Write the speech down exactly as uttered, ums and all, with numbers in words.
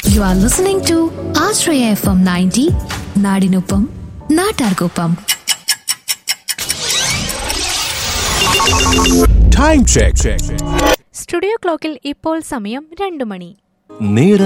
You are listening to Ashraya F M ninety, നാടിനൊപ്പം നാട്ടാർക്കൊപ്പം. Time check. Studio ക്ലോക്കിൽ ഇപ്പോൾ സമയം രണ്ടു മണി. നേര